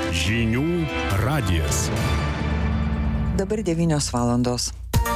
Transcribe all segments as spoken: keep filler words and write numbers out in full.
Žinių radijas. Dabar devynios valandos.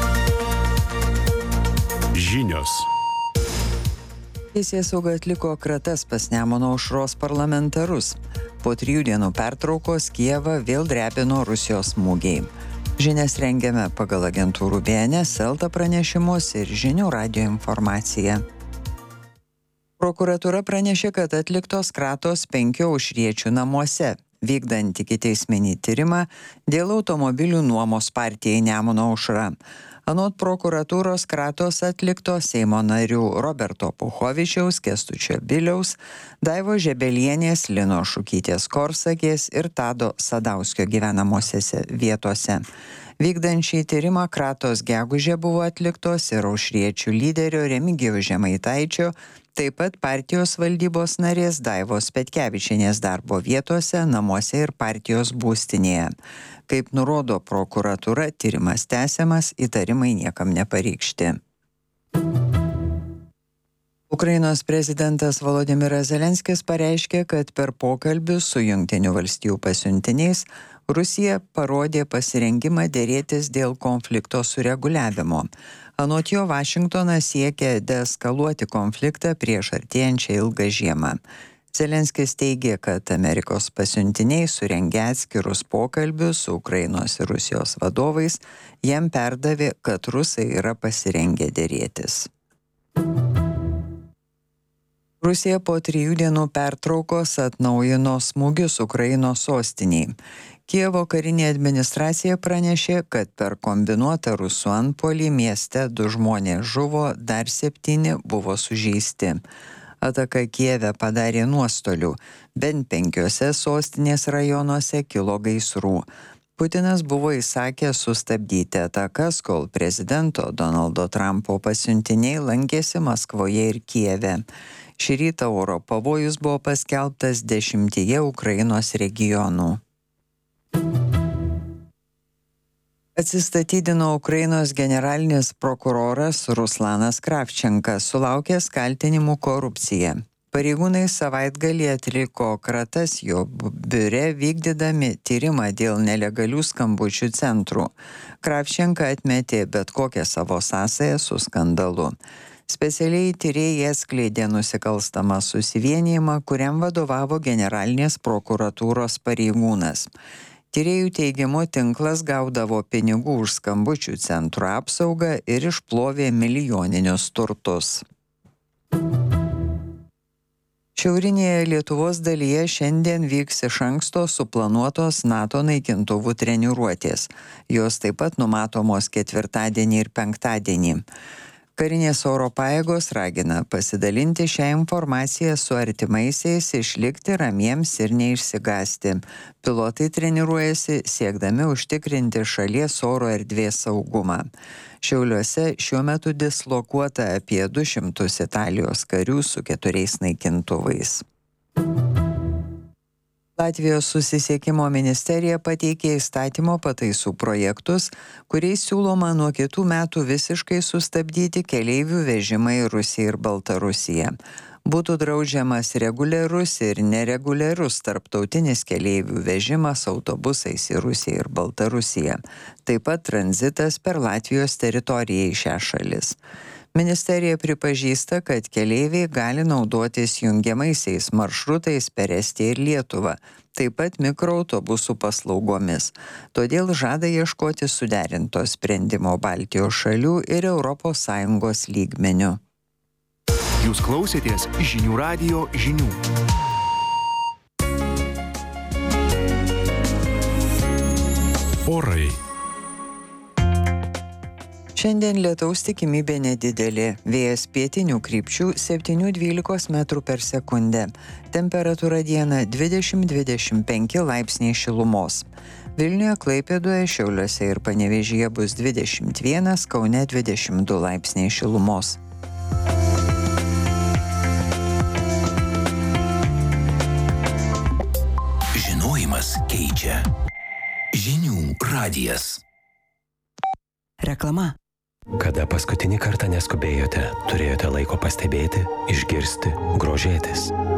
Žinios. Teisėsauga atliko kratas pas Nemuno aušros parlamentarus. Po trijų dienų pertraukos Kijevą vėl drebino Rusijos smūgiai. Žinias rengiame pagal agentūrų B N S, Elta pranešimus ir Žinių radijo informaciją. Prokuratūra pranešė, kad atliktos kratos penkių aušriečių namuose, vykdant ikiteisminį tyrimą dėl automobilių nuomos partijai Nemuno aušra. Anot prokuratūros kratos atlikto Seimo narių Roberto Puchovičiaus, Kęstučio Biliaus, Daivo Žebelienės, Lino Šukytės Korsakės ir Tado Sadauskio gyvenamosiose vietose. Vykdant šį tyrimą kratos gegužę buvo atliktos ir aušriečių lyderio Remigijaus Žemaitaičio, taip pat partijos valdybos narės Daivos Petkevičienės darbo vietose, namuose ir partijos būstinėje. Kaip nurodo prokuratūra, tyrimas tęsiamas, įtarimai niekam nepareikšti. Ukrainos prezidentas Volodymyras Zelenskis pareiškė, kad per pokalbius su Jungtinių valstijų pasiuntiniais Rusija parodė pasirengimą dėrėtis dėl konflikto sureguliavimo. Anot jo, Vašingtonas siekia deeskaluoti konfliktą prieš artėjančią ilgą žiemą. Zelenskis teigė, kad Amerikos pasiuntiniai surengė atskirus pokalbius su Ukrainos ir Rusijos vadovais, jam perdavė, kad rusai yra pasirengę dėrėtis. Rusija po trijų dienų pertraukos atnaujino smūgius Ukrainos sostiniai. Kijevo karinė administracija pranešė, kad per kombinuotą rusų antpuolį mieste du žmonės žuvo, dar septyni buvo sužeisti. Ataka Kijeve padarė nuostolių, bent penkiose sostinės rajonuose kilo gaisrų. Putinas buvo įsakęs sustabdyti atakas, kol prezidento Donaldo Trumpo pasiuntiniai lankėsi Maskvoje ir Kijeve. Šį rytą oro pavojus buvo paskelbtas dešimtyje Ukrainos regionų. Atsistatydino Ukrainos generalinis prokuroras Ruslanas Kravčenkas, sulaukęs kaltinimų korupcija. Pareigūnai savaitgalį atliko kratas jo biure, vykdydami tyrimą dėl nelegalių skambučių centrų. Kravčenka atmetė bet kokią savo sąsają su skandalu. Specialiai tyrėjai atskleidė nusikalstamą susivienijimą, kuriam vadovavo generalinės prokuratūros pareigūnas. Tyrėjų teigimu tinklas gaudavo pinigų už skambučių centrų apsaugą ir išplovė milijoninius turtus. Šiaurinėje Lietuvos dalyje šiandien vyks iš anksto suplanuotos NATO naikintuvų treniruotės. Jos taip pat numatomos ketvirtadienį ir penktadienį. Karinės oro pajėgos ragina pasidalinti šią informaciją su artimaisiais, išlikti ramiems ir neišsigąsti. Pilotai treniruojasi siekdami užtikrinti šalies oro erdvės saugumą. Šiauliuose šiuo metu dislokuota apie du šimtus Italijos karių su keturiais naikintuvais. Latvijos susisiekimo ministerija pateikė įstatymo pataisų projektus, kuriais siūloma nuo kitų metų visiškai sustabdyti keleivių vežimą į Rusiją ir Baltarusiją. Būtų draudžiamas reguliarus ir nereguliarus tarptautinis keleivių vežimas autobusais į Rusiją ir Baltarusiją, taip pat tranzitas per Latvijos teritoriją į šią šalis. Ministerija pripažįsta, kad keleiviai gali naudotis jungiamaisiais maršrutais per Estiją ir Lietuvą, taip pat mikroautobusų paslaugomis. Todėl žada ieškoti suderinto sprendimo Baltijos šalių ir Europos Sąjungos lygmeniu. Jūs klausėtės Žinių radijo žinių. Orai. Šiandien lietaus tikimybė nedidelė, vėjas pietinių krypčių septyni dvylika metrų per sekundę. Temperatūra dieną dvidešimt dvidešimt penki laipsniai šilumos. Vilniuje, Klaipėdoje, Šiauliuose ir Panevėžyje bus dvidešimt vienas, Kaune dvidešimt du laipsniai šilumos. Žinojimas keičia. Žinių radijas. Reklama. Kada paskutinį kartą neskubėjote, turėjote laiko pastebėti, išgirsti, grožėtis.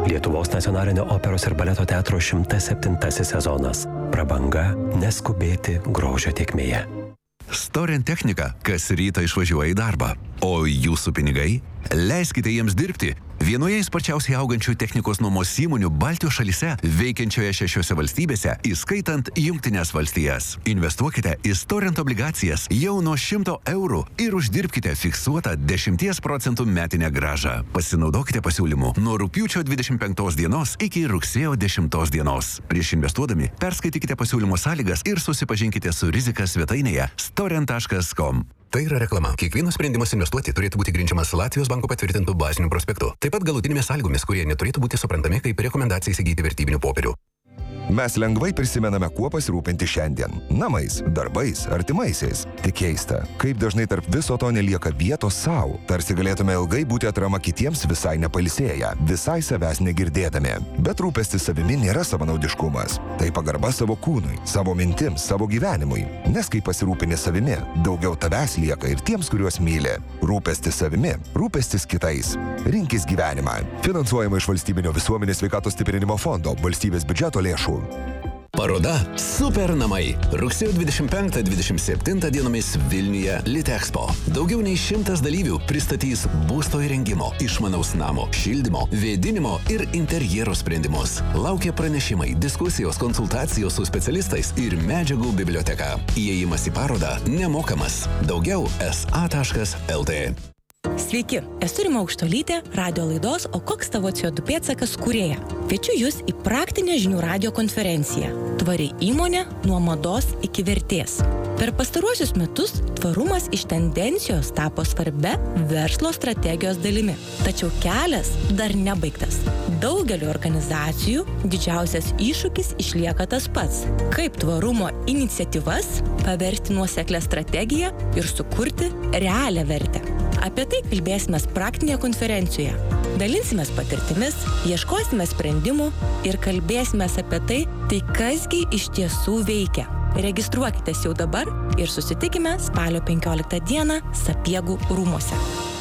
Lietuvos nacionalinio operos ir baleto teatro šimtas septintasis sezonas. Prabanga neskubėti grožio tėkmėje. Storent technika kas rytą išvažiuoja į darbą, o jūsų pinigai? Leiskite jiems dirbti. Vienoje sparčiausiai augančių technikos nuomos įmonių Baltijos šalyse, veikiančioje šešiose valstybėse, įskaitant Jungtines valstijas. Investuokite į Storent obligacijas jau nuo šimto eurų ir uždirbkite fiksuotą dešimties procentų metinę grąžą. Pasinaudokite pasiūlymu nuo rugpjūčio dvidešimt penktos dienos iki rugsėjo dešimtos dienos. Prieš investuodami perskaitykite pasiūlymo sąlygas ir susipažinkite su rizika svetainėje storent taškas com. Tai yra reklama. Kiekvienas sprendimas investuoti turėtų būti grindžiamas Latvijos banko patvirtintų bazinių prospektų. Taip pat galutinėmis sąlygomis, kurie neturėtų būti suprantami kaip rekomendacija įsigyti vertybinių popierių. Mes lengvai prisimename, kuo pasirūpinti šiandien. Namais, darbais, artimaisiais. Tik keista, kaip dažnai tarp viso to nelieka vietos savo. Tarsi galėtume ilgai būti atrama kitiems visai nepailsėję, visai savęs negirdėdami. Bet rūpestis savimi nėra savanaudiškumas. Tai pagarba savo kūnui, savo mintims, savo gyvenimui. Nes kai pasirūpini savimi, daugiau tavęs lieka ir tiems, kuriuos myli. Rūpestis savimi, rūpestis kitais. Rinkis gyvenimą. Finansuojama iš Valstybinio visuomenės sveikatos stiprinimo fondo, valstybės biudžeto lėšų. Paroda Super namai. Rugsėjo dvidešimt penktą dvidešimt septintą dienomis Vilniuje Litexpo. Daugiau nei šimtas dalyvių pristatys būsto įrengimo, išmanaus namo, šildymo, vėdinimo ir interjero sprendimus. Laukia pranešimai, diskusijos, konsultacijos su specialistais ir medžiagų biblioteka. Įėjimas į parodą nemokamas. Daugiau es a taškas el tė. Sveiki, esu Rima Aukštolytė, radio laidos O koks tavo C O du pėdsakas kūrėja. Kviečiu jūs į praktinę žinių radio konferenciją. Tvari įmonė nuo mados iki vertės. Per pastaruosius metus tvarumas iš tendencijos tapo svarbia verslo strategijos dalimi. Tačiau kelias dar nebaigtas. Daugeliu organizacijų didžiausias iššūkis išlieka tas pats. Kaip tvarumo iniciatyvas paversti nuoseklę strategiją ir sukurti realią vertę. Apie tai kalbėsime praktinėje konferencijoje. Dalinsimės patirtimis, ieškosime sprendimų ir kalbėsime apie tai, tai kasgi iš tiesų veikia. Registruokitės jau dabar ir susitikime spalio penkioliktą dieną Sapiegų rūmuose.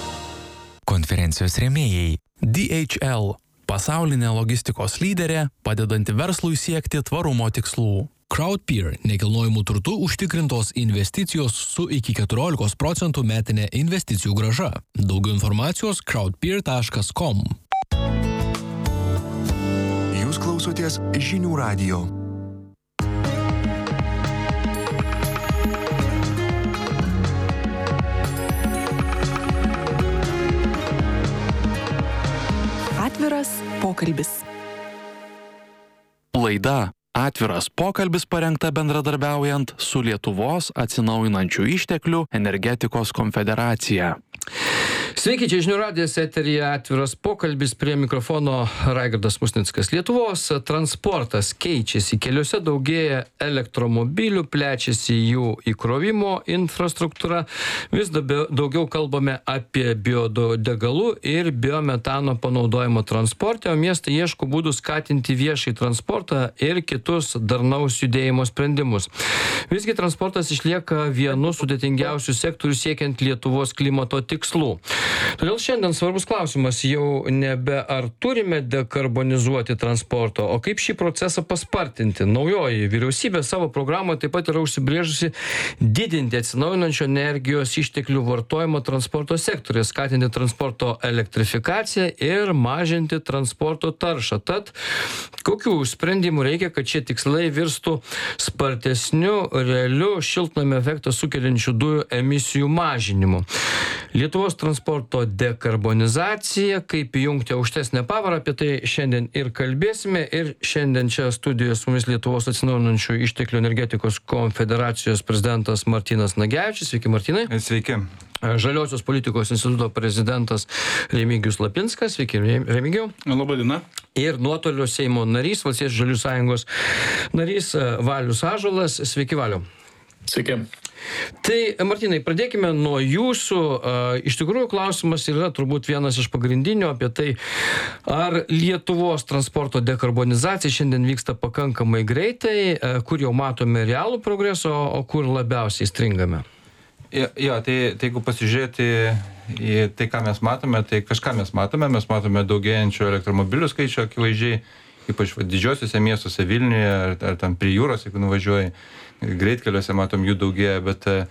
Konferencijos rėmėjai D H L – pasaulinė logistikos lyderė, padedanti verslui siekti tvarumo tikslų. Crowdpeer – nekilnojamų turtų užtikrintos investicijos su iki keturiolikos procentų metinė investicijų grąža. Daugiau informacijos crowdpeer taškas com. Jūs klausotės Žinių radijo. Atviras pokalbis. Laida Atviras pokalbis parengta bendradarbiaujant su Lietuvos atsinaujinančių išteklių energetikos konfederacija. Sveiki, čia Žinių radijas, eteryje Atviras pokalbis, prie mikrofono Raigardas Musnickas. Lietuvos transportas keičiasi, keliuose daugėja elektromobilių, plečiasi jų įkrovimo infrastruktūra, vis daugiau kalbame apie biodegalų ir biometano panaudojimo transporte, o miestai ieško būdų skatinti viešai transportą ir kitus darnaus judėjimo sprendimus. Visgi transportas išlieka vienu sudėtingiausių sektorių siekiant Lietuvos klimato tikslų. Todėl šiandien svarbus klausimas jau nebe ar turime dekarbonizuoti transporto, o kaip šį procesą paspartinti. Naujoji vyriausybė savo programą taip pat yra užsibrėžusi didinti atsinaujinančio energijos išteklių vartojimo transporto sektoriuje, skatinti transporto elektrifikaciją ir mažinti transporto taršą. Tad kokių sprendimų reikia, kad šie tikslai virstų spartesniu, realiu šiltnamio efektą sukeliančių dujų emisijų mažinimu? Lietuvos transporto dekarbonizacija, kaip įjungti aukštesnę pavarą, apie tai šiandien ir kalbėsime. Ir šiandien čia studijoje su mumis Lietuvos atsinaujinančių išteklių energetikos konfederacijos prezidentas Martynas Nagevičius. Sveiki, Martynai. Sveiki. Žaliosios politikos instituto prezidentas Remigijus Lapinskas. Sveiki, Remigijau. Labą dieną. Ir nuotolio Seimo narys, Valstiečių žaliųjų sąjungos narys Valius Ąžuolas. Sveiki, Valiau. Sveiki. Tai, Martynai, pradėkime nuo jūsų. Iš tikrųjų, klausimas yra turbūt vienas iš pagrindinių apie tai, ar Lietuvos transporto dekarbonizacija šiandien vyksta pakankamai greitai, kur jau matome realų progresą, o kur labiausiai stringame? Jo, jo tai, tai jeigu pasižiūrėti į tai, ką mes matome, tai kažką mes matome, mes matome daugėjančių elektromobilių skaičių akivaizdžiai, ypač va, didžiosiuose miestuose Vilniuje ar, ar tam prie jūros, jeigu nuvažiuoji, greitkeliuose matom jų daugėja, bet e,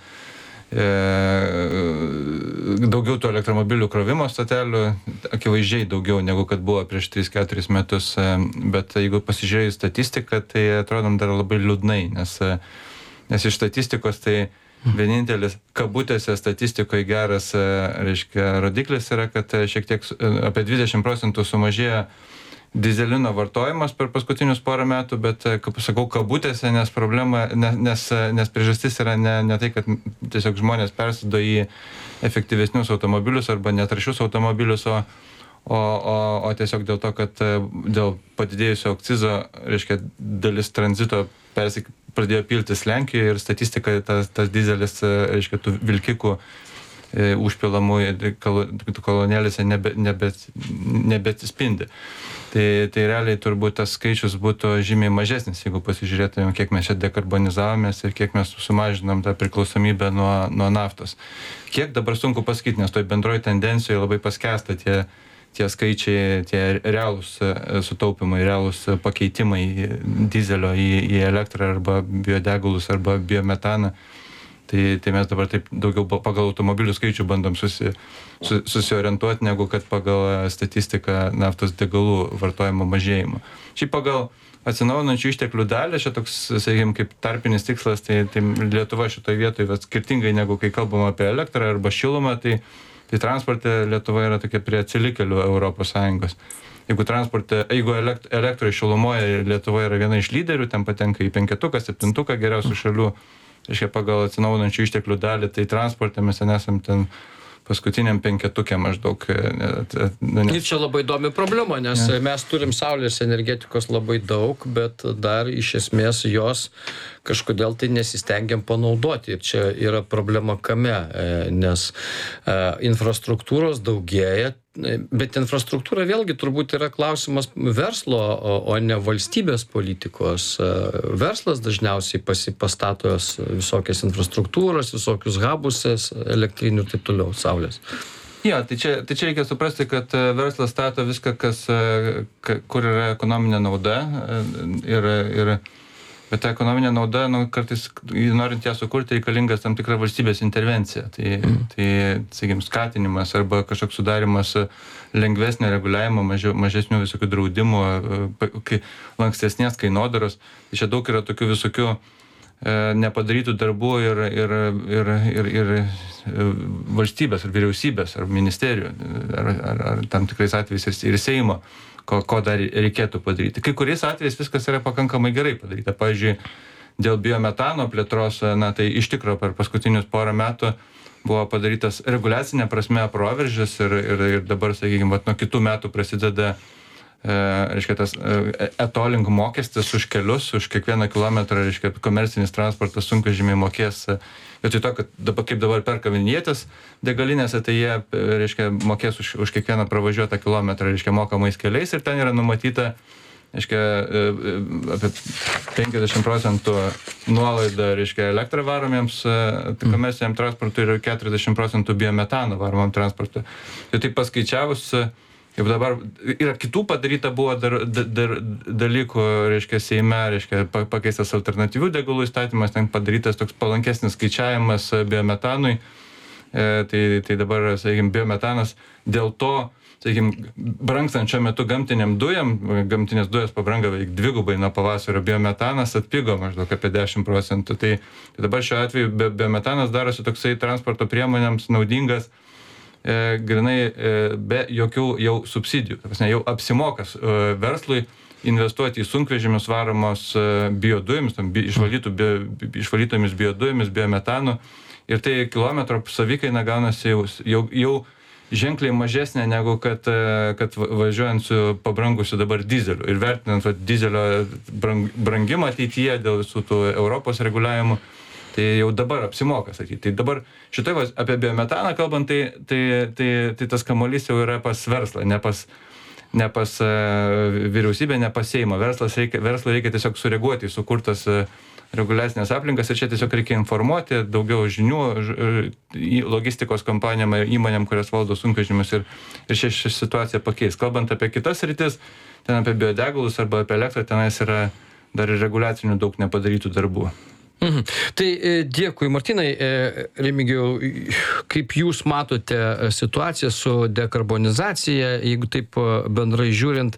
daugiau tų elektromobilių krovimo stotelių, akivaizdžiai daugiau negu kad buvo prieš tris keturis metus, e, bet jeigu pasižiūrėjai statistiką, tai atrodom dar labai liūdnai, nes, nes iš statistikos tai vienintelis kabutėse statistikoje geras, reiškia, rodiklis yra, kad šiek tiek apie dvidešimt procentų sumažėjo dizelino vartojimas per paskutinius porą metų, bet, kaip sakau, kabutėse, nes problema, nes, nes priežastis yra ne, ne tai, kad tiesiog žmonės persido į efektyvesnius automobilius arba netaršius automobilius, o, o, o, o tiesiog dėl to, kad dėl padidėjusio akcizo, reiškia, dalis tranzito persik pradėjo piltis Lenkijoje ir statistika, tas, tas dizelis, reiškia, tų vilkikų e, užpilamų kolonėlėse nebe, nebe, nebeatsispindi. Tai, tai realiai turbūt tas skaičius būtų žymiai mažesnis, jeigu pasižiūrėtume, kiek mes čia dekarbonizavomės ir kiek mes sumažinom tą priklausomybę nuo, nuo naftos. Kiek dabar sunku pasakyti, nes toj bendroji tendencijoje labai paskęsta tie tie skaičiai, tie realūs sutaupimai, realūs pakeitimai dizelio į, į elektrą arba biodegalus arba biometaną. Tai, tai mes dabar taip daugiau pagal automobilių skaičių bandom susi, su, susiorientuoti, negu kad pagal statistiką naftos degalų vartojimo mažėjimo. Šiaip pagal atsinaujinančių išteklių dalį, čia toks, sakykime, kaip tarpinis tikslas, tai, tai Lietuva šitoje vietoje skirtingai negu kai kalbam apie elektrą arba šilumą, tai Tai transporte Lietuva yra tokia prie atsilikėlių Europos Sąjungos. Jeigu transporte, jeigu elekt, elektroje šilumoje Lietuva yra viena iš lyderių, ten patenka į penketuką, septintuką geriausių šalių, reiškia pagal atsinaujinančių išteklių dalį, tai transporte mes ten esam ten paskutiniam penketukė maždaug. Ir čia labai įdomi problema, nes ja. Mes turim saulės energetikos labai daug, bet dar iš esmės jos kažkodėl tai nesistengiam panaudoti. Ir čia yra problema kame, nes infrastruktūros daugėja, bet infrastruktūra vėlgi turbūt yra klausimas verslo, o ne valstybės politikos. Verslas dažniausiai pasipastatos visokias infrastruktūras, visokius habuses, elektrinių ir taip toliau, saulės. Jo, tai čia, tai čia reikia suprasti, kad verslas stato viską, kas, kur yra ekonominė nauda ir, ir bet ta ekonominė nauda, nu, kartais, norint ją sukurti, reikalingas tam tikra valstybės intervencija. Tai, mm. tai sakykime, skatinimas arba kažkoks sudarimas lengvesnio reguliavimo, mažiau, mažesnių visokių draudimų, kai, lankstesnės kainodaros. Tai čia daug yra tokių visokių e, nepadarytų darbų ir, ir, ir, ir, ir valstybės, ar vyriausybės, ar ministerijų, ar, ar, ar tam tikrais atvejais ir, ir Seimo. Ko, ko dar reikėtų padaryti. Kai kuriais atvejais viskas yra pakankamai gerai padaryta. Pavyzdžiui, dėl biometano plėtros, na tai iš tikro per paskutinius porą metų buvo padarytas reguliacinė prasme proveržis ir, ir, ir dabar, sakykime, nuo kitų metų prasideda e, reiškia, tas e, e-tolling mokestis už kelius, už kiekvieną kilometrą, reiškia, komercinis transportas sunkvežimiai mokės. Vietoj to, kad dabar, kaip dabar perka vinjetės degalinėse, tai jie, reiškia, mokės už, už kiekvieną pravažiuotą kilometrą, reiškia, mokamais keliais ir ten yra numatyta, reiškia, apie penkiasdešimt procentų nuolaida, reiškia, elektrą varomiems komerciniam transportui ir keturiasdešimt procentų biometano varomam transportui. Tai taip paskaičiavus, kaip dabar yra kitų padaryta buvo dar, dar, dalykų, reiškia, Seime, reiškia, pakeistas alternatyvių degalų įstatymas, ten padarytas toks palankesnis skaičiavimas biometanui. E, tai, tai dabar, sakykime, biometanas dėl to, sakykime, brangstant šiuo metu gamtiniam dujam, gamtinės dujas pabranga beveik dvigubai nuo pavasario, biometanas atpigo maždaug apie dešimt procentų. Tai, tai dabar šiuo atveju biometanas darosi toksai transporto priemonėms naudingas, E, grinai e, be jokių jau subsidijų. Prasme, jau apsimokas e, verslui investuoti į sunkvežimius varomos e, biodujomis, bi, išvalytų, bi, išvalytomis biodujomis, biometanu. Ir tai kilometro savikaina gaunasi jau, jau, jau ženkliai mažesnė negu kad, e, kad važiuojant su pabrangusiu dabar dizeliu. Ir vertinant va, dizelio brang, brangimą ateityje dėl visų tų Europos reguliavimų, tai jau dabar apsimoka sakyti. Tai dabar šitoj apie biometaną kalbant, tai, tai, tai, tai tas kamuolys jau yra pas verslą, ne pas, ne pas vyriausybę, ne pas Seimą. Verslas reikia, verslo reikia tiesiog sureaguoti į sukurtas reguliacinės aplinkas ir čia tiesiog reikia informuoti, daugiau žinių logistikos kompanijom ir įmonėm, kurios valdo sunkvežimius ir, ir šią situaciją pakeis. Kalbant apie kitas rytis, ten apie biodegalus arba apie elektrą, tenais yra dar ir reguliacinių daug nepadarytų darbų. Mhm. Tai dėkui, Martynai. Remigijau, kaip jūs matote situaciją su dekarbonizacija, jeigu taip bendrai žiūrint,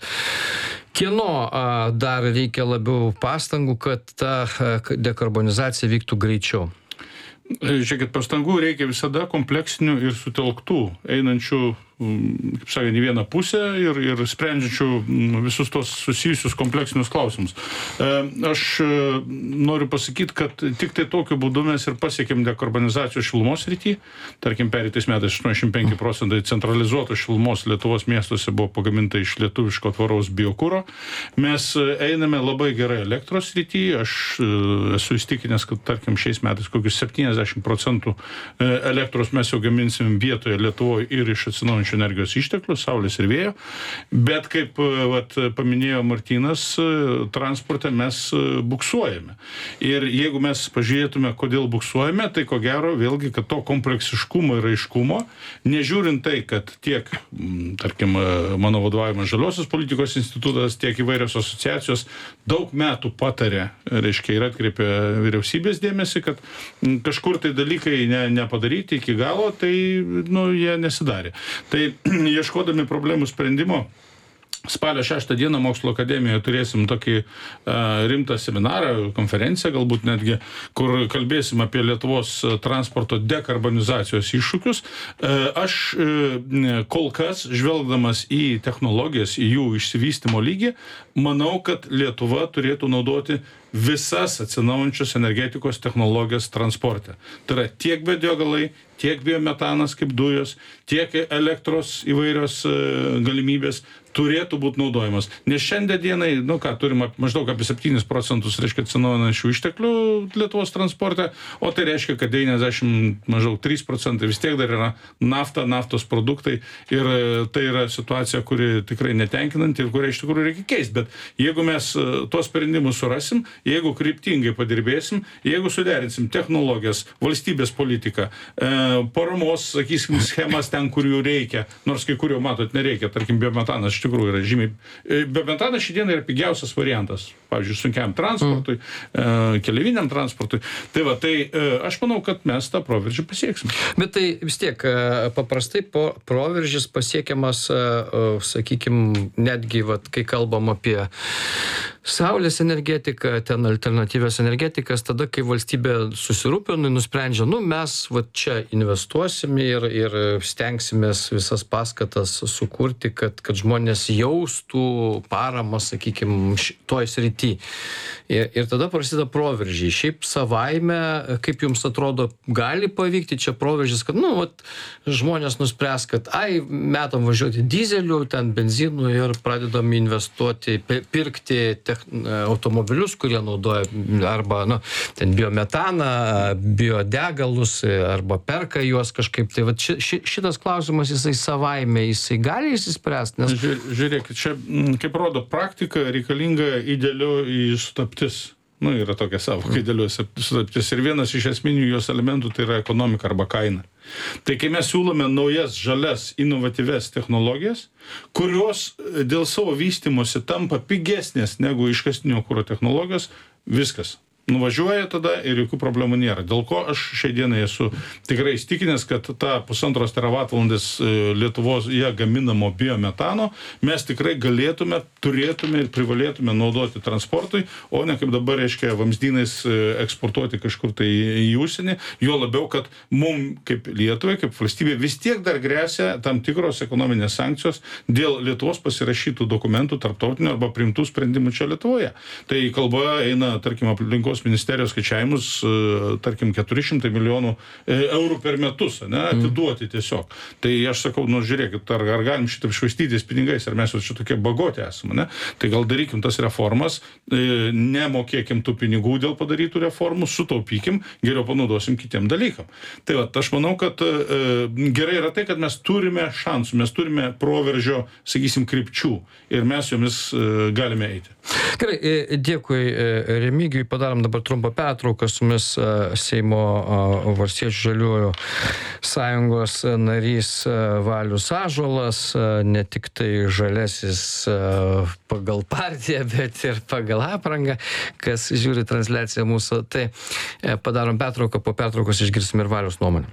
kieno dar reikia labiau pastangų, kad ta dekarbonizacija vyktų greičiau? Žiūrėkit, pastangų reikia visada kompleksinių ir sutelktų, einančių, kaip sakė, į vieną pusę ir, ir sprendžiančių visus tos susijusius kompleksinius klausimus. Aš noriu pasakyti, kad tik tai tokiu būdu mes ir pasiekėm dekarbonizacijos šilumos srity. Tarkim, pereitais metais aštuoniasdešimt penki procentai centralizuotos šilumos Lietuvos miestuose buvo pagaminta iš lietuviško tvaraus biokuro. Mes einame labai gerai elektros srity. Aš esu įstikinęs, kad tarkim šiais metais kokius septyniasdešimt procentų elektros mes jau gaminsim vietoje Lietuvoje ir iš atsinaujinančių energijos išteklių, saulės ir vėjo. Bet kaip vat, paminėjo Martynas, transporte mes buksuojame. Ir jeigu mes pažiūrėtume, kodėl buksuojame, tai ko gero vėlgi, kad to kompleksiškumo ir aiškumo, nežiūrint tai, kad tiek, tarkim, mano vadovavimas Žaliosios politikos institutas, tiek įvairios asociacijos daug metų patarė, reiškia, ir atkreipė vyriausybės dėmesį, kad kažkur tai dalykai ne, nepadaryti iki galo, tai nu, jie nesidarė. Tai ieškodami problemų sprendimo, spalio šeštą dieną Mokslo akademijoje turėsim tokį uh, rimtą seminarą, konferenciją galbūt netgi, kur kalbėsim apie Lietuvos transporto dekarbonizacijos iššūkius. Uh, aš uh, kol kas, žvelgdamas į technologijas, į jų išsivystymo lygį, manau, kad Lietuva turėtų naudoti visas atsinaujančios energetikos technologijas transporte. Tai yra tiek biodegalai, tiek biometanas kaip dujos, tiek elektros įvairios uh, galimybės turėtų būti naudojamas. Nes šiandien dienai, nu ką, turime maždaug apie septynis procentus, reiškia, atsinaujinančių išteklių Lietuvos transporte, o tai reiškia, kad devyniasdešimt maždaug trys procentai vis tiek dar yra nafta, naftos produktai ir tai yra situacija, kuri tikrai netenkinanti ir kurią iš tikrųjų reikia keisti. Bet jeigu mes tuos sprendimus surasim, jeigu kryptingai padirbėsim, jeigu suderinsim technologijas, valstybės politiką, paramos, sakysim, schemas ten, kur jų reikia, nors kai kurių, matot, nereikia, tarkim, biometanas iš tikrųjų yra žymiai. Biometanas šiandien yra pigiausias variantas, pavyzdžiui, sunkiam transportui, mm. keleiviniam transportui. Tai va, tai aš manau, kad mes tą proveržį pasieksim. Bet tai vis tiek, paprastai proveržis pasiekiamas, sakykime, netgi, vat, kai kalbam apie saulės energetiką, ten alternatyvios energetikas, tada, kai valstybė susirūpina, nusprendžia, nu, mes vat čia investuosim ir, ir stengsimės visas paskatas sukurti, kad, kad žmonės jaustų paramą, sakykime, toj srity. Ir, ir tada prasideda proveržiai. Šiaip savaime, kaip jums atrodo, gali pavykti čia proveržis, kad, nu, vat, žmonės nuspręs, kad, ai, metam važiuoti dizelių, ten benzinų ir pradedam investuoti, pirkti technologiją, automobilius, kurie naudoja arba, nu, ten biometaną, biodegalus, arba perka juos kažkaip. Tai vat ši, ši, šitas klausimas, jisai savaime, jisai gali išsispręsti, nes... Žiūrėkit, čia, kaip rodo praktika, reikalinga idealioji sutaptis. Nu, yra tokia savoka idealioji sutaptis. Ir vienas iš esminių jos elementų tai yra ekonomika arba kaina. Tai kai mes siūlome naujas, žalias, inovatyves technologijas, kurios dėl savo vystymosi tampa pigesnės negu iškastinio kuro technologijos, viskas. Nuvažiuoja tada ir jokių problemų nėra. Dėl ko aš šiai dienai esu tikrai įstikinęs, kad ta pusantros teravatvalandės Lietuvos jie gaminamo biometano mes tikrai galėtume, turėtume ir privalėtume naudoti transportui, o ne kaip dabar, reiškia, vamzdynais eksportuoti kažkur tai į užsienį. Jo labiau, kad mum kaip Lietuvai, kaip valstybė vis tiek dar gresia tam tikros ekonominės sankcijos dėl Lietuvos pasirašytų dokumentų tarptautinių arba priimtų sprendimų čia Lietuvoje. Tai kalba eina, tarkim, aplinkos energetikos ministerijos skaičiavimus, tarkim, keturi šimtai milijonų eurų per metus, ne, atiduoti tiesiog. Tai aš sakau, nu žiūrėkit, ar, ar galim šitą švaistytis pinigais, ar mes jau čia tokie bagoti esame, ne? Tai gal darykim tas reformas, nemokėkim tų pinigų dėl padarytų reformų, sutaupykim, geriau panaudosim kitiem dalykam. Tai va, aš manau, kad gerai yra tai, kad mes turime šansų, mes turime proveržio, sakysim, krypčių ir mes jomis galime eiti. Gerai, dėkui Remigijui, padarom dabar trumpą pertrauką, su mumis Seimo Valstiečių žaliųjų sąjungos narys Valius Ąžuolas, ne tik tai žalesis pagal partiją, bet ir pagal aprangą, kas žiūri transliaciją mūsų. Tai padarom pertrauką, po pertraukos išgirsim ir Valius nuomonę.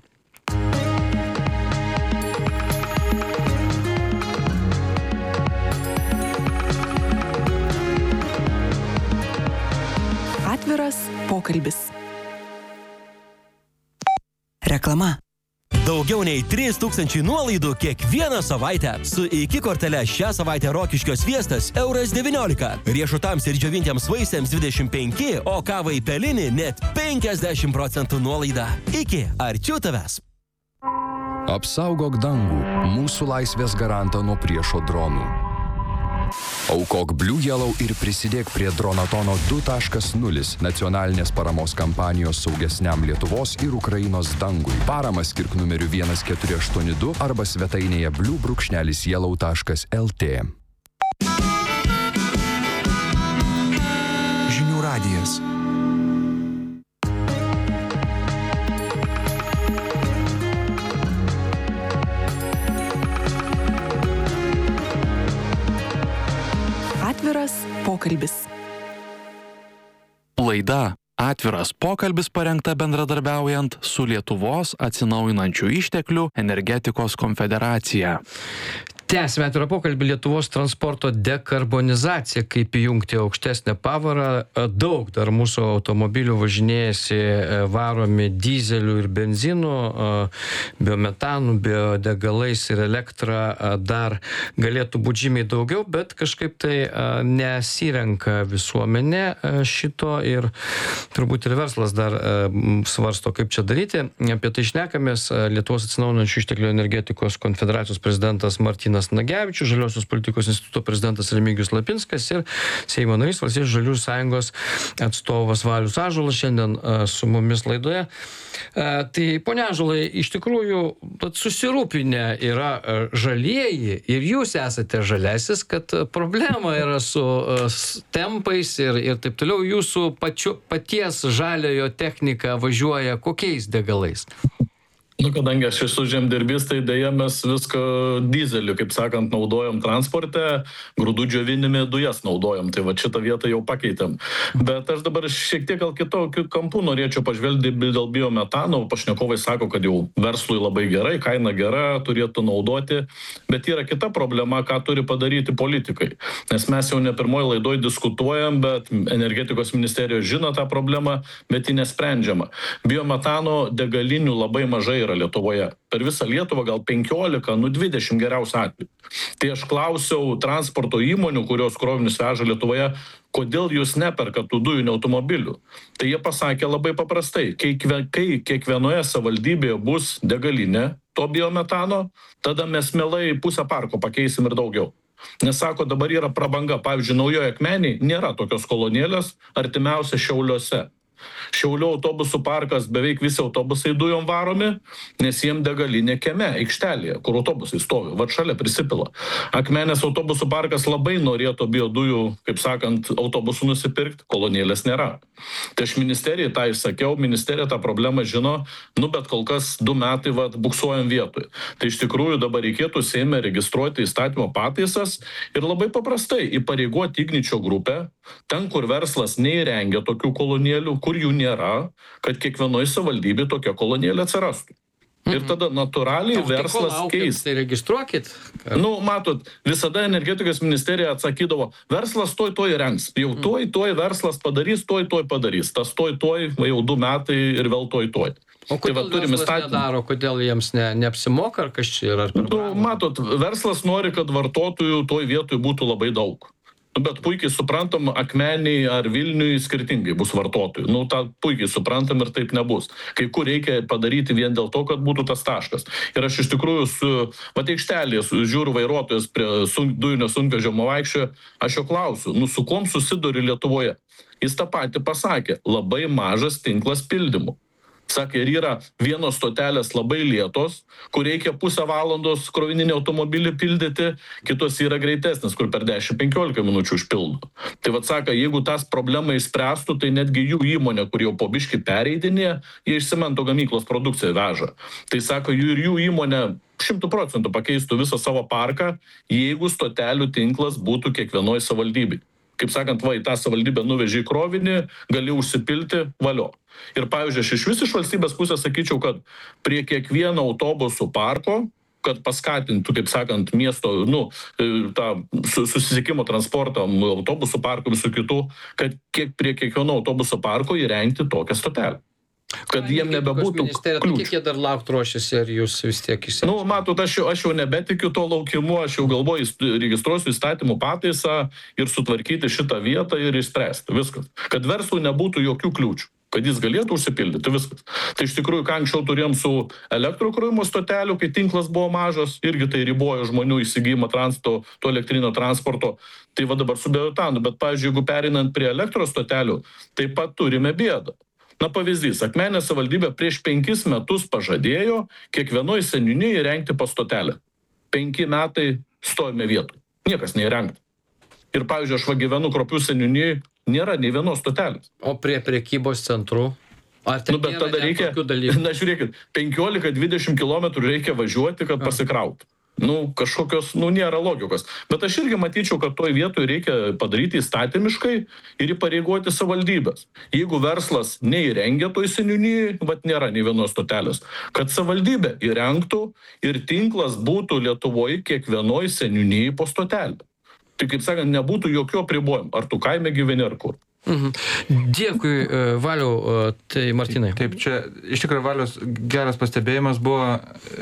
Atviras pokalbis. Reklama. Daugiau nei trys tūkstančiai nuolaidų kiekvieną savaitę. Su iki kortele šią savaitę Rokiškio sviestas euras devyniolika. Riešutams ir džiovintiems vaisiams dvidešimt penki, o kavai pelinį net penkiasdešimt procentų nuolaida. Iki, arčiau tavęs. Apsaugok dangų, mūsų laisvės garantą nuo priešo dronų. Aukok Blue Yellow ir prisidėk prie Dronatono du taškas nulis nacionalinės paramos kampanijos saugesniam Lietuvos ir Ukrainos dangui. Paramą skirk numeriu vienas keturi aštuoni du arba svetainėje blue brūkšnelis yellow taškas lt. Žinių radijas. Atviras pokalbis. Laida Atviras pokalbis parengta bendradarbiaujant su Lietuvos atsinaujinančių išteklių energetikos konfederacija. Tęsime atvirą pokalbį Lietuvos transporto dekarbonizacija, kaip įjungti aukštesnę pavarą. Daug dar mūsų automobilių važinėjasi varomi dizelių ir benzinų, biometanų, biodegalais ir elektra dar galėtų būti žymiai daugiau, bet kažkaip tai nesirenka visuomenė šito ir turbūt ir verslas dar svarsto, kaip čia daryti. Apie tai šnekamės. Lietuvos atsinaujinančių išteklių energetikos konfederacijos prezidentas Martynas Nagevičius, Žaliosios politikos instituto prezidentas Remigijus Lapinskas ir Seimo narys Valstiečių žaliųjų sąjungos atstovas Valius Ąžuolas šiandien su mumis laidoje. Tai, ponia Ąžuolai, iš tikrųjų susirūpinę yra žalieji ir jūs esate žalesis, kad problema yra su tempais ir, ir taip toliau. Jūsų pačiu, paties žaliojo technika važiuoja kokiais degalais? Nu, kadangi aš esu žemdirbys, tai dėja mes viską dizeliu, kaip sakant, naudojam transporte, grūdų džiovinime dujas naudojam, tai va šitą vietą jau pakeitėm. Bet aš dabar šiek tiek gal kitokių kampų norėčiau pažvelgti dėl biometano. Pašnekovai sako, kad jau verslui labai gerai, kaina gera, turėtų naudoti, bet yra kita problema, ką turi padaryti politikai. Nes mes jau ne pirmoji laidoj diskutuojam, bet energetikos ministerijos žino tą problemą, bet ji nesprendžiama. Biometano degalinių labai mažai yra Lietuvoje. Per visą Lietuvą gal penkiolika, nu dvidešimt geriausių atvejų. Tai aš klausiau transporto įmonių, kurios krovinius veža Lietuvoje, kodėl jūs neperkat tų dujinių automobilių. Tai jie pasakė labai paprastai, kai, kai kiekvienoje savivaldybėje bus degalinė to biometano, tada mes mielai pusę parko pakeisim ir daugiau. Nes sako, dabar yra prabanga, pavyzdžiui, Naujoje Akmenėje nėra tokios kolonėlės, artimiausia Šiauliuose. Šiaulių autobusų parkas beveik visi autobusai dujom varomi, nes jiem degalinė kieme, aikštelėje, kur autobusai stovi, va šalia prisipila. Akmenės autobusų parkas labai norėtų biodujų, kaip sakant, autobusų nusipirkti, kolonėlės nėra. Tai aš ministerijai tą išsakiau, ministerija tą problemą žino, nu bet kol kas du metai va, buksuojam vietoj. Tai iš tikrųjų dabar reikėtų Seime registruoti įstatymo pataisas ir labai paprastai įpareigoti Igničio grupę, ten, kur verslas neįrengia tokių kolonėlių, kur jų nėra, kad kiekvienoje savivaldybėje tokia kolonėlė atsirastų. Ir tada natūraliai Tau, verslas tai keis. Tai registruokit. Nu, matot, visada energetikos ministerija atsakydavo, verslas toj toj rengs. Jau toj toj verslas padarys, toj toj padarys. Tas toj toj jau du metai ir vėl toj toj. O kodėl tai verslas stat... nedaro, kodėl jiems ne, neapsimoka, ar kas čia yra? Nu, matot, verslas nori, kad vartotojų toj vietoj būtų labai daug. Nu, bet puikiai suprantam, Akmeniai ar Vilniui skirtingai bus vartotojų. Nu, tą puikiai suprantam ir taip nebus. Kai kur reikia padaryti vien dėl to, kad būtų tas taškas. Ir aš iš tikrųjų su pateikštelės žiūriu vairuotojas prie sun, dujinio sunkvežimo vaikščioje, aš jo klausiu, nu su kuom susiduri Lietuvoje? Jis tą patį pasakė, labai mažas tinklas pildymų. Sakė, ir yra vienos stotelės labai lėtos, kur reikia pusę valandos krovininį automobilį pildyti, kitos yra greitesnės, kur per dešimt penkiolika minučių užpildo. Tai vat sako, jeigu tas problemą išspręstų, tai netgi jų įmonė, kur jau po biškį pereidinė, jie iš cemento gamyklos produkciją veža. Tai sako, jų ir jų įmonė šimtų procentų pakeistų visą savo parką, jeigu stotelių tinklas būtų kiekvienoj savivaldybėj. Kaip sakant, va, į tą savivaldybę nuveži į krovinį, gali užsipilti, valio. Ir pavyzdžiui, aš iš vis iš valstybės pusės sakyčiau, kad prie kiekvieno autobusų parko, kad paskatintų, kaip sakant, miesto, nu, tą susisiekimo transportą, autobusų parkų visų kitų, kad kiek prie kiekvieno autobusų parko įrengti tokią stotelę. Kad jiem nebebūtų kliūčių. Kiek jie dar laukti ruošiasi, ar jūs vis tiek išsiaiškinate? Nu, matot, aš jau, aš jau nebetikiu to laukimu, aš jau galvoju, registruosiu įstatymų pataisą ir sutvarkyti šitą vietą ir išspręsti. Viskas. Kad verslui nebūtų jokių kliūčių. Kad jis galėtų užsipildyti, viskas. Tai iš tikrųjų, ką anksčiau turėjom su elektrokrovimo stotelių, kai tinklas buvo mažas, irgi tai ribojo žmonių įsigijimą transporto, to elektrinio transporto. Tai va dabar su bioetanu. Bet, pavyzdžiui, jeigu perinant prie elektros stotelių, taip pat turime bėdą. Na pavyzdys, Akmenės savivaldybė prieš penkis metus pažadėjo kiekvienoj seniūnijai įrengti po stotelę. Penki metai stovime vietoj. Niekas neįrengta. Ir pavyzdžiui, aš va gyvenu Kruopių seniūnijai, nėra nei vienos stotelės. O prie prekybos centrų? Ar ten nu, bet nėra tada reikia, tokių dalykų? Na žiūrėkit, penkiolika dvidešimt kilometrų reikia važiuoti, kad pasikrauti. Nu, kažkokios, nu, nėra logikos. Bet aš irgi matyčiau, kad toj vietoj reikia padaryti įstatymiškai ir įpareigoti savivaldybės. Jeigu verslas neįrengia toj seniūnijai, vat nėra nei vienos stotelės, kad savivaldybė įrengtų ir tinklas būtų Lietuvoje kiekvienoj seniūnijai po stotelę. Tai, kaip sakant, nebūtų jokių apribojimų, ar tu kaime gyveni ar kur. Mhm. Dėkui, Valiau, tai Martynai. Taip, čia iš tikrųjų Valiaus geras pastebėjimas buvo,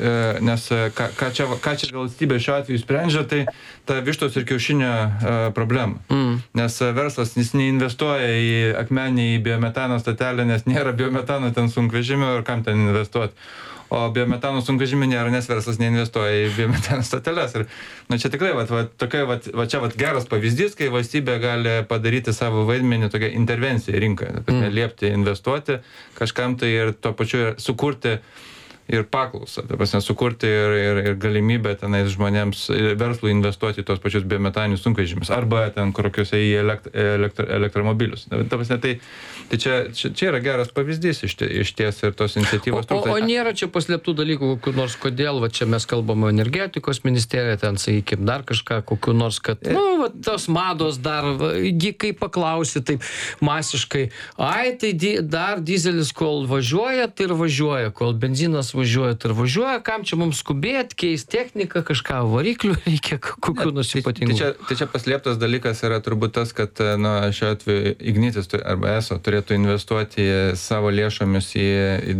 nes ką, ką, čia, ką čia valstybė šiuo atveju sprendžia, tai ta vištos ir kiaušinio problema. Mm. Nes verslas jis neinvestuoja į Akmenį, į biometano stotelę, nes nėra biometano ten sunkvežimio ir kam ten investuoti. O biometano sunkvežimį nėra, nes verslas neinvestuoja į biometano stoteles. Ir nu, čia tikrai, va, va, tokia, va, va, čia va, geras pavyzdys, kai valstybė gali padaryti savo vaidmenį tokią intervenciją į rinką, mm. liepti investuoti kažkam tai ir tuo pačiu sukurti ir paklausą, tai prasme, sukurti ir, ir, ir galimybę tenais žmonėms, verslui investuoti į tos pačius biometaninius sunkvežimius arba ten kokiuose į elekt, elektro, elektromobilius. Tai, prasme, tai, tai čia, čia, čia yra geras pavyzdys iš, iš ties ir tos iniciatyvos. O, o, o nėra čia paslėptų dalykų, kokių nors kodėl, va čia mes kalbame energetikos ministerija, ten, sakykime, dar kažką, kokių nors, kad, nu, va, tos mados dar, kai paklausi taip masiškai, ai, tai di, dar dizelis, kol važiuoja, tai ir važiuoja, kol benzinas važiuoja, tai ir važiuoja, kam čia mums skubėti, keis techniką, kažką variklių reikia, kokių nors ypatingų. Tai čia, tai čia paslėptas dalykas yra turbūt tas, kad nu, šiuo atveju Ignitis arba ESO turėtų investuoti savo lėšomis į, į,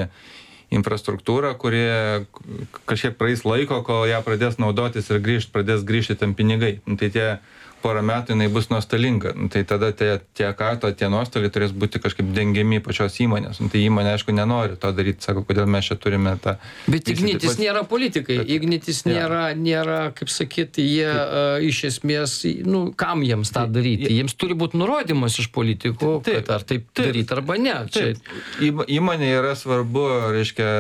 į infrastruktūrą, kurie kažkiek praeis laiko, kol ją pradės naudotis ir grįžt, pradės grįžti tam pinigai. Tai tie porą metų jinai bus nuostolinga. Tai tada tie, tie karto, tie nuostoliai turės būti kažkaip dengiami pačios įmonės. Tai įmonė, aišku, nenori to daryti, sako, kodėl mes čia turime tą... Bet Ignitis pat... nėra politikai. Ignitis nėra, ja. nėra, kaip sakyti, jie uh, iš esmės, nu, kam jiems tą daryti? Jiems turi būti nurodymas iš politikų, taip, kad ar taip, taip daryti arba ne. Taip. Čia... Įmonė yra svarbu, reiškia,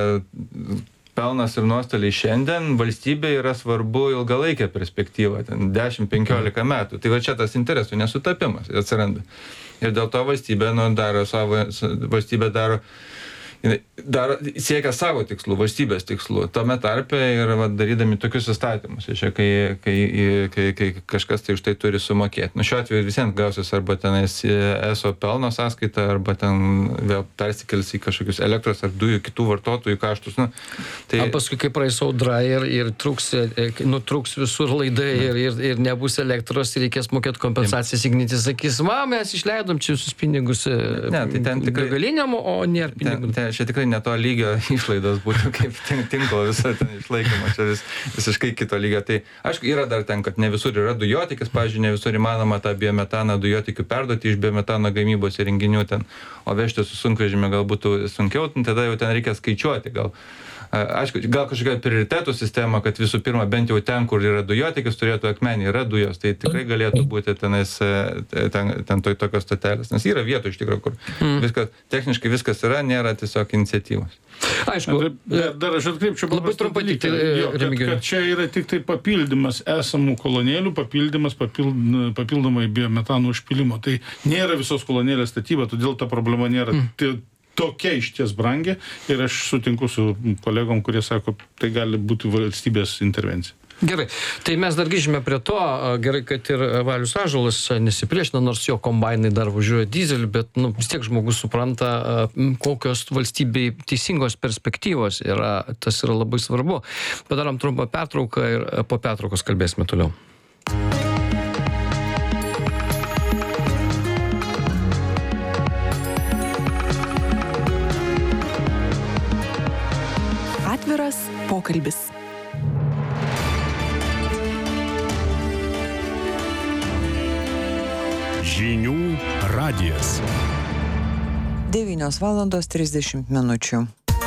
pelnas ir nuostoliai šiandien, valstybė yra svarbu ilgalaikė perspektyva, ten dešimt penkiolika metų. Tai va čia tas interesų nesutapimas atsiranda. Ir dėl to valstybė, nu, daro savo, valstybė daro, daro, siekia savo tikslų, valstybės tikslų, tame tarpe ir va, darydami tokius įstatymus, čia, kai, kai, kai, kai kažkas tai už tai turi sumokėti. Nu, šiuo atveju visiems gausis arba tenais ESO pelno sąskaita, arba ten vėl persikels į kažkokius elektros ar dujų kitų vartotojų kaštus. Nu, tai... A paskui, kai praeis audra ir, ir truks, nutruks visur laidai ir, ir, ir nebus elektros ir reikės mokėti kompensacijas, Ignitis sakys, va, mes išleidom čia visus pinigus ne, tai ten tikrai... galiniam, o nėra pinigų. Ten, ten, čia tikrai ne to lygio išlaidos būtų kaip tinklo viso ten išlaikymo, čia vis, visiškai kito lygio. Tai aišku, yra dar ten, kad ne visur yra dujotikis, pavyzdžiui, ne visur įmanoma tą biometaną dujotikių perduoti iš biometano gamybos įrenginių ten, o vežti su sunkvežimiu gal būtų sunkiau, tada jau ten reikia skaičiuoti gal. Aišku, gal kažkokia prioritetų sistema, kad visų pirma, bent jau ten, kur yra dujotikis, turėtų akmenį, yra dujos, tai tikrai galėtų būti tenais, ten, ten to, tokios stotelės, nes yra vietų iš tikrųjų, kur mm. viskas, techniškai viskas yra, nėra tiesiog iniciatyvos. Aišku, dar, dar aš atkreipčiau labai trumpai tik tai, kad, kad čia yra tik tai papildymas esamų kolonėlių, papildymas papild, papildomai biometano užpilimo, tai nėra visos kolonėlės statyba, todėl ta problema nėra mm. tai, tokia išties brangi ir aš sutinku su kolegom, kurie sako, tai gali būti valstybės intervencija. Gerai, tai mes dar grįžime prie to, gerai, kad ir Valius Ąžuolas nesipriešina, nors jo kombainai dar važiuoja dizelį, bet nu, vis tiek žmogus supranta, kokios valstybei teisingos perspektyvos yra, tas yra labai svarbu. Padarom trumpą pertrauką ir po pertraukos kalbėsime toliau. Atviras pokalbis. Žinių radijas. devynios valandos trisdešimt minučių.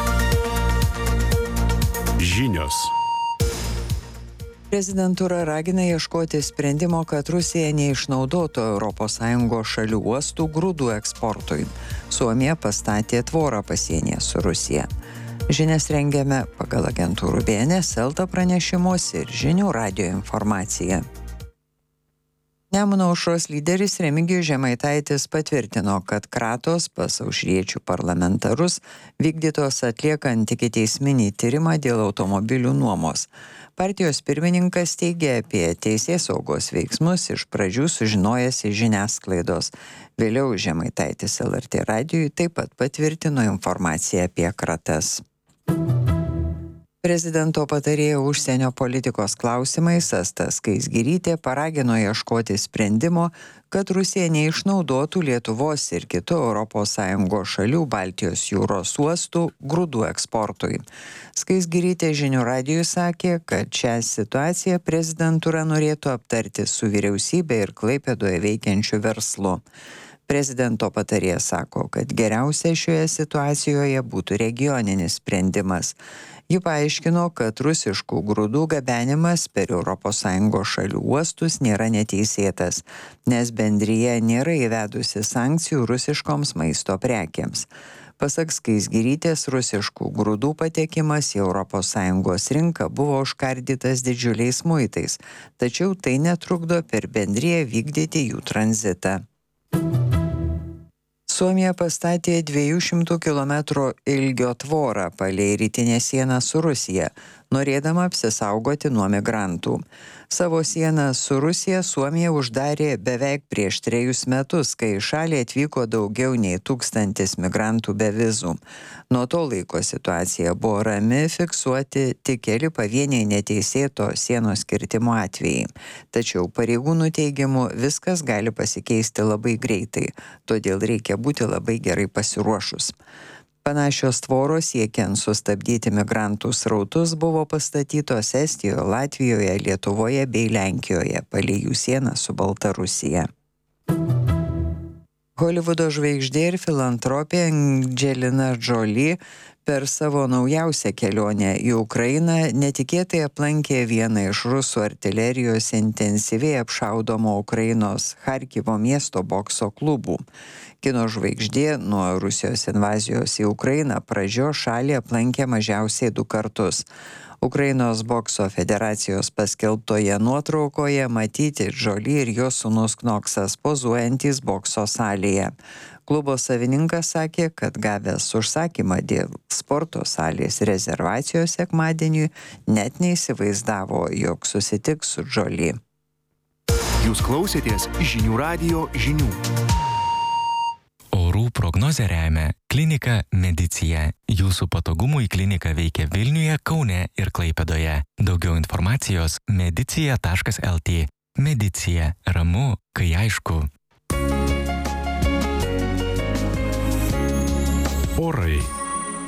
Žinios. Prezidentūra ragina ieškoti sprendimo, kad Rusija neišnaudotų Europos Sąjungos šalių uostų grūdų eksportui. Suomija pastatė tvorą pasienyje su Rusija. Žinias rengiame pagal agentūrų B N S, Elta pranešimus ir Žinių radijo informaciją. Nemuno aušros lyderis Remigijus Žemaitaitis patvirtino, kad kratos pas aušriečių parlamentarus vykdytos atliekant ikiteisminį tyrimą dėl automobilių nuomos. Partijos pirmininkas teigė apie teisėsaugos veiksmus iš pradžių sužinojęs iš žiniasklaidos. Vėliau Žemaitaitis L R T radijui taip pat patvirtino informaciją apie kratas. Prezidento patarėja užsienio politikos klausimais Asta Skaisgirytė paragino ieškoti sprendimo, kad Rusija neišnaudotų Lietuvos ir kitų Europos Sąjungos šalių Baltijos jūros uostų grūdų eksportui. Skaisgirytė Žinių radijui sakė, kad šią situaciją prezidentūra norėtų aptarti su vyriausybė ir Klaipėdoje veikiančiu verslu. Prezidento patarėja sako, kad geriausia šioje situacijoje būtų regioninis sprendimas. Ji paaiškino, kad rusiškų grūdų gabenimas per Europos Sąjungos šalių uostus nėra neteisėtas, nes bendrija nėra įvedusi sankcijų rusiškoms maisto prekėms. Pasak Skaisgirytės, rusiškų grūdų patekimas į Europos Sąjungos rinką buvo užkardytas didžiuliais muitais, tačiau tai netrukdo per bendriją vykdyti jų tranzitą. Suomija pastatė dviejų šimtų kilometrų ilgio tvorą palei rytinę sieną su Rusija, norėdama apsisaugoti nuo migrantų. Savo sieną su Rusija Suomija uždarė beveik prieš trejus metus, kai į šalį atvyko daugiau nei tūkstantis migrantų be vizų. Nuo to laiko situacija buvo rami, fiksuoti tik keli pavieniai neteisėto sienos kirtimo atvejai. Tačiau pareigūnų teigimu viskas gali pasikeisti labai greitai, todėl reikia būti labai gerai pasiruošus. Panašios tvoros siekiant sustabdyti migrantų srautus buvo pastatytos Estijoje, Latvijoje, Lietuvoje bei Lenkijoje, palei jų sieną su Baltarusija. Holivudo žvaigždė ir filantropė Angelina Jolie per savo naujausią kelionę į Ukrainą netikėtai aplankė vieną iš rusų artilerijos intensyviai apšaudomo Ukrainos Charkivo miesto bokso klubų. Kino žvaigždė nuo Rusijos invazijos į Ukrainą pradžios šalį aplankė mažiausiai du kartus. Ukrainos bokso federacijos paskelbtoje nuotraukoje matyti Jolie ir jo sūnus Knoksas pozuojantys bokso salėje. Klubo savininkas sakė, kad gavęs užsakymą dėl sporto salės rezervacijos sekmadieniui net neįsivaizdavo, jog susitiks su Jolie. Jūs klausėtės Žinių radijo žinių. Orų prognozę remia Klinika Medicija. Jūsų patogumui klinika veikia Vilniuje, Kaune ir Klaipėdoje. Daugiau informacijos medicija taškas el tė. Medicija. Ramu, kai aišku. Orai.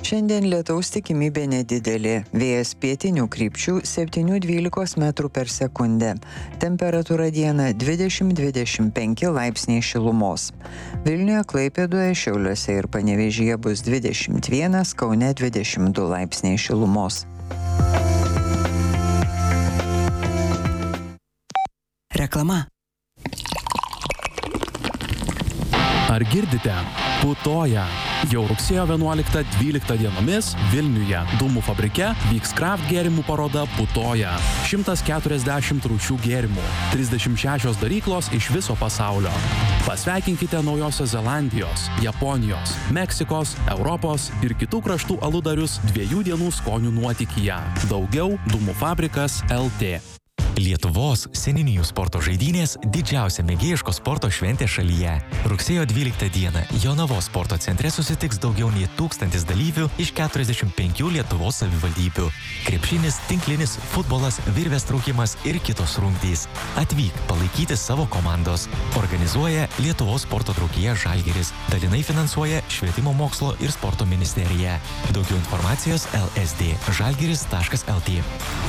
Šiandien lietaus tikimybė nedidelė. Vėjas pietinių krypčių septyni dvylika metrų per sekundę. Temperatūra dieną dvidešimt dvidešimt penki laipsniai šilumos. Vilniuje, Klaipėdoje, Šiauliuose ir Panevėžyje bus dvidešimt vienas, Kaune dvidešimt du laipsniai šilumos. Reklama. Ar girdite? Putoja. Jau rugsėjo vienuoliktą dvyliktą dienomis Vilniuje Dūmų fabrike vyks kraft gėrimų paroda Putoja. šimtas keturiasdešimt rūšių gėrimų, trisdešimt šešios daryklos iš viso pasaulio. Pasveikinkite Naujosios Zelandijos, Japonijos, Meksikos, Europos ir kitų kraštų aludarius dviejų dienų skonių nuotykyje. Daugiau Dūmų fabrikas L T. Lietuvos seniūnijų sporto žaidynės didžiausia mėgėjiško sporto šventė šalyje. Rugsėjo dvyliktą dieną Jonavos sporto centre susitiks daugiau nei tūkstantis dalyvių iš keturiasdešimt penkių Lietuvos savivaldybių. Krepšinis, tinklinis, futbolas, virvės traukimas ir kitos rungtys. Atvyk palaikyti savo komandos. Organizuoja Lietuvos sporto draugija Žalgiris. Dalinai finansuoja Švietimo mokslo ir sporto ministerija. Daugiau informacijos L S D žalgiris taškas L T.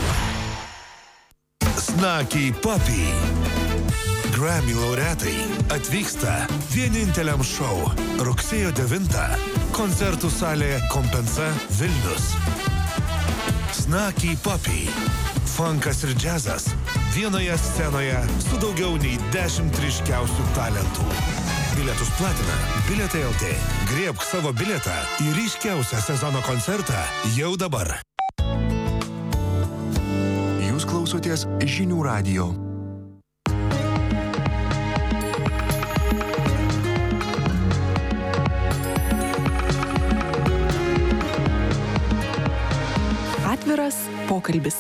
Snakiai Papiai. Grammy laureatai atvyksta vieninteliam šou rugsėjo devintą koncertų salė Kompensa Vilnius. Snakiai Papiai. Funkas ir džiazas vienoje scenoje su daugiau nei dešimt ryškiausių talentų. Bilietus platina Bilietai L T. Griebk savo bilietą į ryškiausią sezono koncertą jau dabar. Jūs klausotės Žinių radijo. Atviras pokalbis.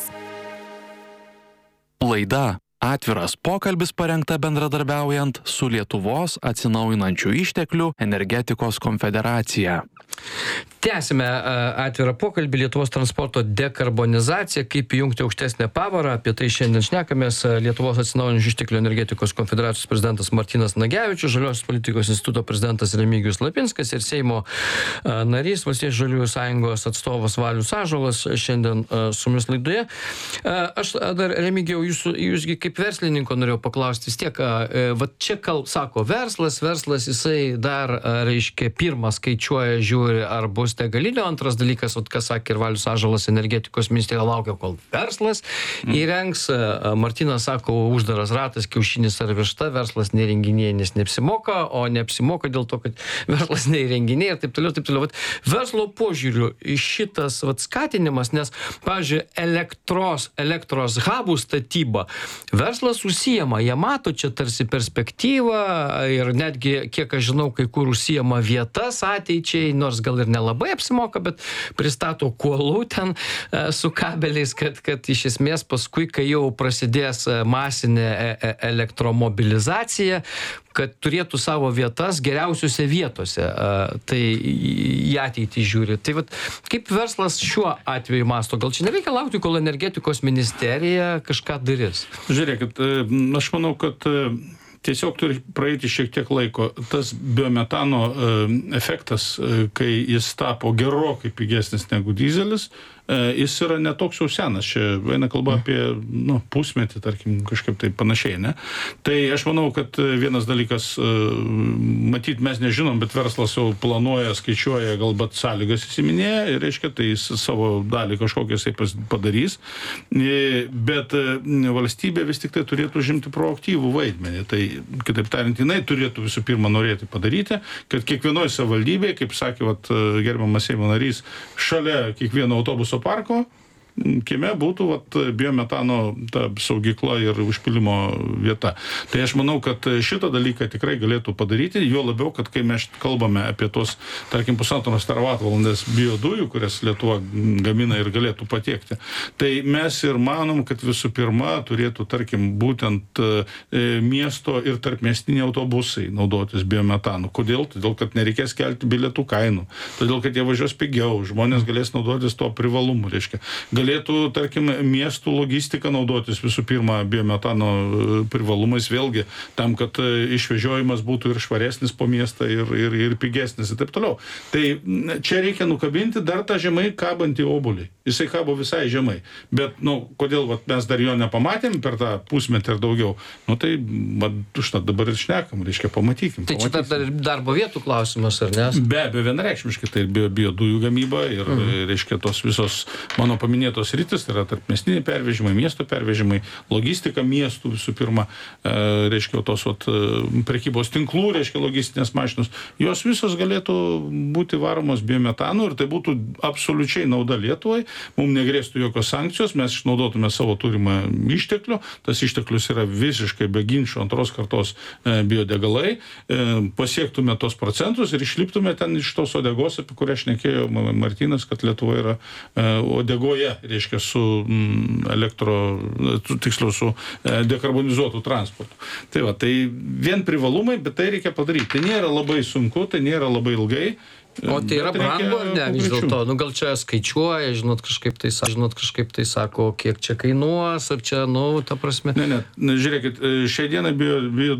Laida Atviras pokalbis parengta bendradarbiaujant su Lietuvos atsinaujinančių išteklių energetikos konfederacija. Tęsime atvirą pokalbį Lietuvos transporto dekarbonizacija, kaip įjungti aukštesnę pavarą. Apie tai šiandien šnekamės. Lietuvos atsinaujinančių išteklių energetikos konfederacijos prezidentas Martynas Nagevičius, Žaliosios politikos instituto prezidentas Remigijus Lapinskas ir Seimo narys Valstiečių žaliųjų sąjungos atstovas Valius Ąžuolas šiandien su mumis laidoje. Aš dar, Remigijau, jūsų, jūsgi kaip verslininko norėjau paklausti, vis tiek, va čia kal, sako verslas, verslas jisai dar, reiškia, pirmą skaičiuoja, žiūri, ar bus degalinio. Antras dalykas, vat, kas sakė ir Valius Ąžuolas, energetikos ministerija laukia, kol verslas įrengs. Martynas sako, uždaras ratas, kiaušinis ar višta, verslas neįrenginėja, nes neapsimoka, o neapsimoka dėl to, kad verslas neįrenginėja ir taip toliau, taip toliau. Vat, verslo požiūriu šitas vat, skatinimas, nes, pavyzdžiui, elektros, elektros hubų statyba, verslas užsijama, jie mato čia tarsi perspektyvą ir netgi, kiek aš žinau, kai kur užsijama vietas ateičiai, nors gal ir nelabai apsimoka, bet pristato kuolų ten e, su kabeliais, kad, kad iš esmės paskui, kai jau prasidės masinė e, elektromobilizacija, kad turėtų savo vietas geriausiose vietose. E, tai į ateitį žiūri. Tai vat, kaip verslas šiuo atveju masto? Gal čia nereikia laukti, kol energetikos ministerija kažką darys? Žiūrėkit, aš manau, kad tiesiog turi praeiti šiek tiek laiko. Tas biometano efektas, kai jis tapo gerokai pigesnis negu dizelis, jis yra netoks jau senas. Čia eina kalba apie nu, pusmetį, tarkim, kažkaip tai panašiai, ne? Tai aš manau, kad vienas dalykas, matyt, mes nežinom, bet verslas jau planuoja, skaičiuoja, galbūt sąlygas įsiminėja, ir reiškia, tai jis savo dalį kažkokią jisai padarys. Bet valstybė vis tik tai turėtų žimti proaktyvų vaidmenį. Tai, kitaip tariant, jinai turėtų visų pirma norėti padaryti, kad kiekvienoje savivaldybėje, kaip sakė vat, gerbiamas Seimo narys, šalia kiekvieno autobuso parko kieme būtų vat, biometano ta saugykla ir užpilimo vieta. Tai aš manau, kad šitą dalyką tikrai galėtų padaryti, jo labiau, kad kai mes kalbame apie tos, tarkim, pusantros teravatvalandės biodujų, kurias Lietuva gamina ir galėtų patiekti, tai mes ir manom, kad visų pirma turėtų, tarkim, būtent e, miesto ir tarpmiestiniai autobusai naudotis biometanu. Kodėl? Todėl, kad nereikės kelti bilietų kainų. Todėl, kad jie važiuos pigiau, žmonės galės naudotis to privalumu, reiškia. Galės galėtų, tarkim, miestų logistika naudotis visų pirma biometano privalumais vėlgi, tam, kad išvežiojimas būtų ir švaresnis po miestą, ir, ir, ir pigesnis ir taip toliau. Tai čia reikia nukabinti dar tą žemai kabantį obuolį. Jisai kabo visai žemai. Bet, nu, kodėl vat, mes dar jo nepamatėm per tą pusmetį ir daugiau? Nu, tai, vat, užtat dabar ir šnekam, reiškia, pamatykim. Tai čia dar ir darbo vietų klausimas, ar ne? Be abejo, vienareikšmiškai, tai ir bio, biodujų gamyba ir, mhm. reiškia, tos visos mano paminėtos rytis, tai yra tarpmiestiniai pervežimai, miesto pervežimai, logistika miestų visų pirma, e, reiškia, tos vat, prekybos tinklų, reiškia, logistinės mašinos, jos visos galėtų būti varomos biometanu ir tai būtų absoliučiai nauda Lietuvai, mums negrėstų jokios sankcijos, mes išnaudotume savo turimą išteklių, tas išteklius yra visiškai be ginčų antros kartos e, biodegalai, e, pasiektume tos procentus ir išliptume ten iš tos odegos, apie kurią šnekėjo Martynas, kad Lietuva yra e, odegoje, reiškia, su m, elektro, tiksliau su e, dekarbonizuotų transportu. Tai va, tai vien privalumai, bet tai reikia padaryti. Tai nėra labai sunku, tai nėra labai ilgai. O tai yra brangu, ne, vis dėlto, nu gal čia skaičiuoja, žinot, kažkaip tai, žinot, kažkaip tai sako, kiek čia kainuos, ar čia, nu, ta prasme. Ne, ne, žiūrėkit, šiai dienai bio, bio